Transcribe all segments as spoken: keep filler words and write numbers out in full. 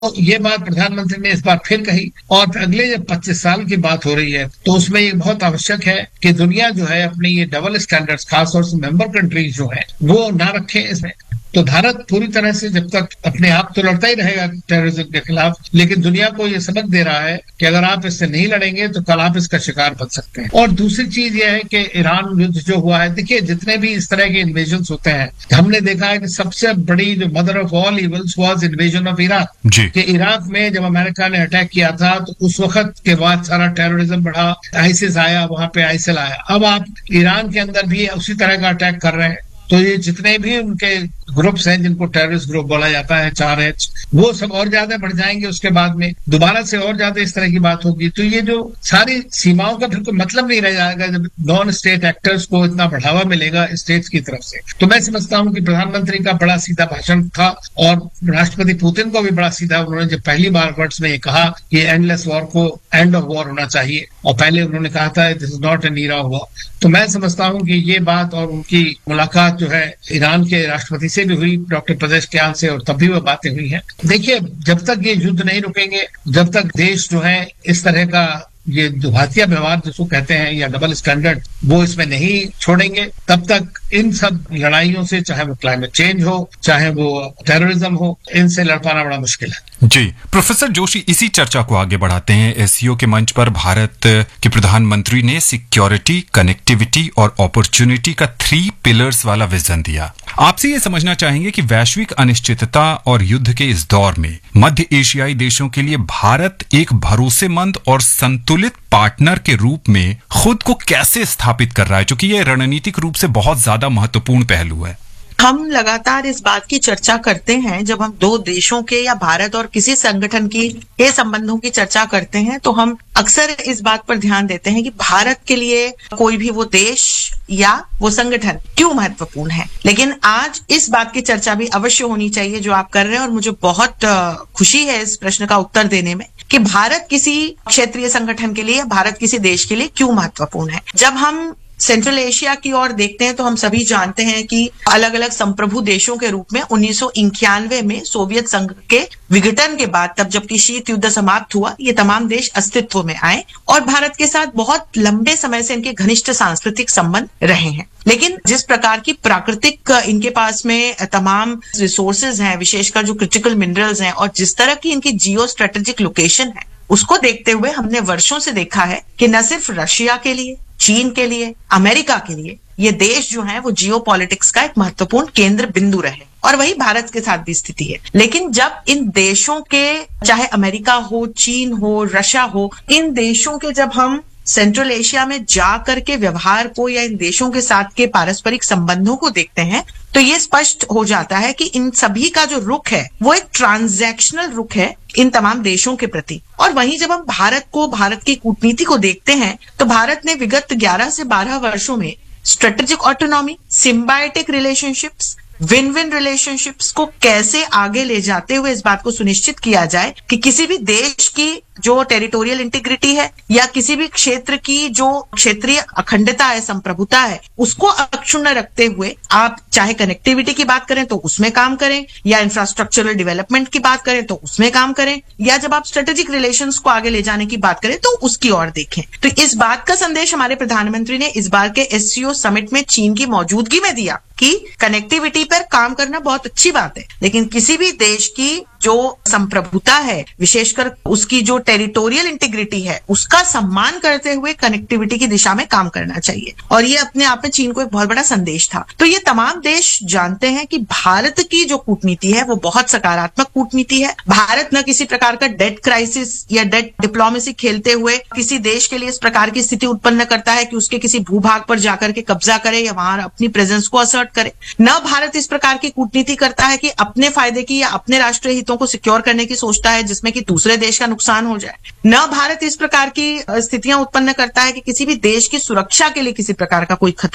तो ये बात प्रधानमंत्री ने इस बार फिर कही और अगले जब पच्चीस साल की बात हो रही है तो उसमें ये बहुत आवश्यक है कि दुनिया जो है अपने ये डबल स्टैंडर्ड्स खासतौर से मेंबर कंट्रीज जो है वो ना रखे इसमें। तो भारत पूरी तरह से जब तक अपने आप तो लड़ता ही रहेगा टेररिज्म के खिलाफ, लेकिन दुनिया को ये सबक दे रहा है कि अगर आप इससे नहीं लड़ेंगे तो कल आप इसका शिकार बन सकते हैं। और दूसरी चीज ये है कि ईरान युद्ध जो हुआ है, देखिए जितने भी इस तरह के इन्वेजन होते हैं हमने देखा है कि सबसे बड़ी जो mother of all evils was invasion of Iraq. कि इराक में जब अमेरिका ने अटैक किया था तो उस वक्त के बाद सारा टेररिज्म बढ़ा, आईसिस आया, वहां पे आईसिल आया। अब आप ईरान के अंदर भी उसी तरह का अटैक कर रहे हैं। तो ये जितने भी उनके ग्रुप्स हैं जिनको टेररिस्ट ग्रुप बोला जाता है, चार एच, वो सब और ज्यादा बढ़ जाएंगे। उसके बाद में दोबारा से और ज्यादा इस तरह की बात होगी। तो ये जो सारी सीमाओं का फिर कोई मतलब नहीं रह जाएगा जब नॉन स्टेट एक्टर्स को इतना बढ़ावा मिलेगा स्टेट्स की तरफ से। तो मैं समझता हूँ कि प्रधानमंत्री का बड़ा सीधा भाषण था और राष्ट्रपति पुतिन को भी बड़ा सीधा, उन्होंने जब पहली बार वर्ड्स में ये कहा कि एंडलेस वॉर को एंड ऑफ वॉर होना चाहिए, और पहले उन्होंने कहा था this is not an era of war. तो मैं समझता हूँ कि ये बात और उनकी मुलाकात जो है ईरान के राष्ट्रपति से भी हुई, डॉक्टर पेजेश्कियान से, और तब भी वो बातें हुई हैं। देखिए जब तक ये युद्ध नहीं रुकेंगे, जब तक देश जो है इस तरह का ये दुभातिया व्यवहार जिसको कहते हैं या डबल स्टैंडर्ड वो इसमें नहीं छोड़ेंगे, तब तक इन सब लड़ाइयों से, चाहे वो क्लाइमेट चेंज हो, चाहे वो टेररिज्म हो, इनसे लड़ पाना बड़ा मुश्किल है। जी प्रोफेसर जोशी, इसी चर्चा को आगे बढ़ाते हैं। एससीओ के मंच पर भारत के प्रधानमंत्री ने सिक्योरिटी, कनेक्टिविटी और अपॉर्चुनिटी का थ्री पिलर्स वाला विजन दिया। आपसे ये समझना चाहेंगे कि वैश्विक अनिश्चितता और युद्ध के इस दौर में मध्य एशियाई देशों के लिए भारत एक भरोसेमंद और संतुलित पार्टनर के रूप में खुद को कैसे स्थापित कर रहा है, क्योंकि ये रणनीतिक रूप से बहुत ज्यादा महत्वपूर्ण पहलू है। हम लगातार इस बात की चर्चा करते हैं, जब हम दो देशों के या भारत और किसी संगठन की के संबंधों की चर्चा करते हैं तो हम अक्सर इस बात पर ध्यान देते हैं कि भारत के लिए कोई भी वो देश या वो संगठन क्यों महत्वपूर्ण है। लेकिन आज इस बात की चर्चा भी अवश्य होनी चाहिए जो आप कर रहे हैं, और मुझे बहुत खुशी है इस प्रश्न का उत्तर देने में कि भारत किसी क्षेत्रीय संगठन के लिए या भारत किसी देश के लिए क्यों महत्वपूर्ण है। जब हम सेंट्रल एशिया की ओर देखते हैं तो हम सभी जानते हैं कि अलग अलग संप्रभु देशों के रूप में उन्नीस सौ इक्यानवे में सोवियत संघ के विघटन के बाद, तब जबकि शीत युद्ध समाप्त हुआ, ये तमाम देश अस्तित्व में आए और भारत के साथ बहुत लंबे समय से इनके घनिष्ठ सांस्कृतिक संबंध रहे हैं। लेकिन जिस प्रकार की प्राकृतिक इनके पास में तमाम रिसोर्सेज हैं, विशेषकर जो क्रिटिकल मिनरल्स हैं, और जिस तरह की इनकी जियो स्ट्रेटेजिक लोकेशन है, उसको देखते हुए हमने वर्षों से देखा है कि न सिर्फ रशिया के लिए, चीन के लिए, अमेरिका के लिए ये देश जो है वो जियो पॉलिटिक्स का एक महत्वपूर्ण केंद्र बिंदु रहे, और वही भारत के साथ भी स्थिति है। लेकिन जब इन देशों के, चाहे अमेरिका हो, चीन हो, रशिया हो, इन देशों के जब हम सेंट्रल एशिया में जा करके व्यवहार को या इन देशों के साथ के पारस्परिक संबंधों को देखते हैं तो ये स्पष्ट हो जाता है कि इन सभी का जो रुख है वो एक ट्रांजैक्शनल रुख है इन तमाम देशों के प्रति। और वहीं जब हम भारत को, भारत की कूटनीति को देखते हैं तो भारत ने विगत ग्यारह से बारह वर्षों में strategic autonomy, symbiotic relationships, win win relationships को कैसे आगे ले जाते हुए इस बात को सुनिश्चित किया जाए कि किसी भी देश की जो टेरिटोरियल इंटीग्रिटी है या किसी भी क्षेत्र की जो क्षेत्रीय अखंडता है, संप्रभुता है, उसको अक्षुण्ण रखते हुए आप चाहे कनेक्टिविटी की बात करें तो उसमें काम करें, या इंफ्रास्ट्रक्चरल डेवलपमेंट की बात करें तो उसमें काम करें, या जब आप स्ट्रेटेजिक रिलेशंस को आगे ले जाने की बात करें तो उसकी ओर देखें। तो इस बात का संदेश हमारे प्रधानमंत्री ने इस बार के एससीओ समिट में चीन की मौजूदगी में दिया कि कनेक्टिविटी पर काम करना बहुत अच्छी बात है, लेकिन किसी भी देश की जो संप्रभुता है, विशेषकर उसकी जो टेरिटोरियल इंटीग्रिटी है, उसका सम्मान करते हुए कनेक्टिविटी की दिशा में काम करना चाहिए। और ये अपने आप में चीन को एक बहुत बड़ा संदेश था। तो ये तमाम देश जानते हैं कि भारत की जो कूटनीति है वो बहुत सकारात्मक कूटनीति है। भारत न किसी प्रकार का डेट क्राइसिस या डेट डिप्लोमेसी खेलते हुए किसी देश के लिए इस प्रकार की स्थिति उत्पन्न करता है कि उसके किसी भूभाग पर जाकर के कब्जा करे या वहां अपनी प्रेजेंस को असर्ट करे। न भारत इस प्रकार की कूटनीति करता है कि अपने फायदे की या अपने राष्ट्रीय हितों को सिक्योर करने की सोचता है जिसमें कि दूसरे देश का नुकसान हो जाए। न भारत इस प्रकार की स्थितियां उत्पन्न करता है कि किसी भी देश की सुरक्षा के लिए किसी प्रकार का कोई खतरा हो।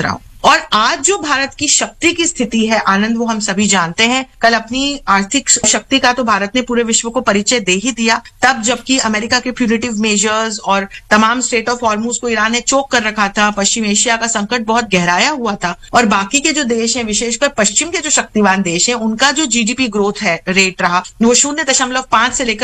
और आज जो भारत की शक्ति की स्थिति है आनंद, वो हम सभी जानते हैं। कल अपनी आर्थिक शक्ति का तो भारत ने पूरे विश्व को परिचय दे ही दिया, तब जबकि अमेरिका के प्यूनिटिव मेजर्स और तमाम स्टेट ऑफ हॉर्मुज को ईरान ने चोक कर रखा था, पश्चिम एशिया का संकट बहुत गहराया हुआ था, और बाकी के जो देश हैं, विशेषकर पश्चिम के जो शक्तिवान देश हैं, उनका जो जीडीपी ग्रोथ है रेट रहा, वो शून्य दशमलव पांच से लेकर